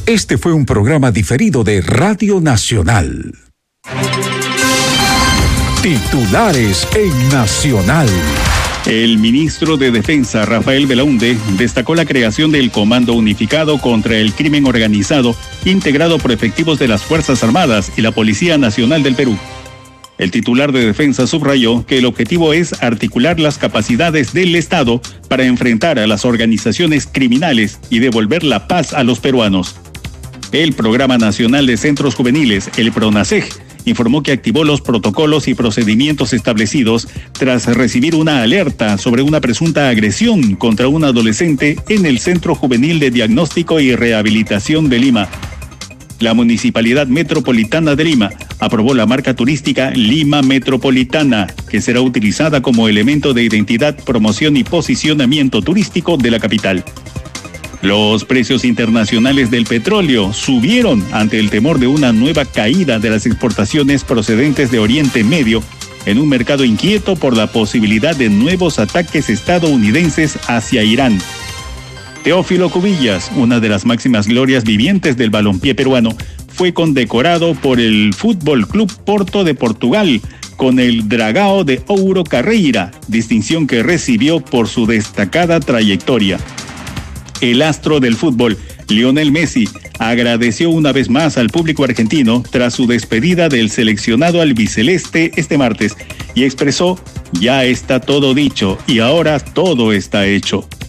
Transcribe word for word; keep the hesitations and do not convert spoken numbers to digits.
Este fue un programa diferido de Radio Nacional. Titulares en Nacional. El ministro de Defensa, Rafael Belaúnde, destacó la creación del Comando Unificado contra el Crimen Organizado, integrado por efectivos de las Fuerzas Armadas y la Policía Nacional del Perú. El titular de Defensa subrayó que el objetivo es articular las capacidades del Estado para enfrentar a las organizaciones criminales y devolver la paz a los peruanos. El Programa Nacional de Centros Juveniles, el PRONACEJ, informó que activó los protocolos y procedimientos establecidos tras recibir una alerta sobre una presunta agresión contra un adolescente en el Centro Juvenil de Diagnóstico y Rehabilitación de Lima. La Municipalidad Metropolitana de Lima aprobó la marca turística Lima Metropolitana, que será utilizada como elemento de identidad, promoción y posicionamiento turístico de la capital. Los precios internacionales del petróleo subieron ante el temor de una nueva caída de las exportaciones procedentes de Oriente Medio, en un mercado inquieto por la posibilidad de nuevos ataques estadounidenses hacia Irán. Teófilo Cubillas, una de las máximas glorias vivientes del balompié peruano, fue condecorado por el Fútbol Club Porto de Portugal con el Dragão de Ouro Carreira, distinción que recibió por su destacada trayectoria. El astro del fútbol, Lionel Messi, agradeció una vez más al público argentino tras su despedida del seleccionado albiceleste este martes y expresó: "Ya está todo dicho y ahora todo está hecho".